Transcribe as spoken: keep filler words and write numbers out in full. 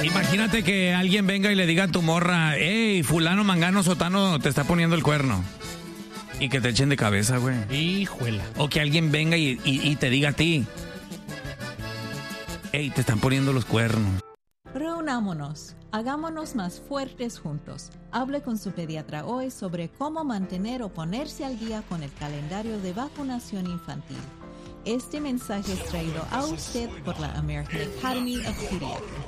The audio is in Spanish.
Imagínate que alguien venga y le diga a tu morra, hey, fulano, mangano, sotano, te está poniendo el cuerno. Y que te echen de cabeza, güey. Híjole. O que alguien venga y, y, y te diga a ti, hey, te están poniendo los cuernos. Reunámonos, hagámonos más fuertes juntos. Hable con su pediatra hoy sobre cómo mantener o ponerse al día con el calendario de vacunación infantil. Este mensaje es traído a usted por la American Academy of Pediatrics.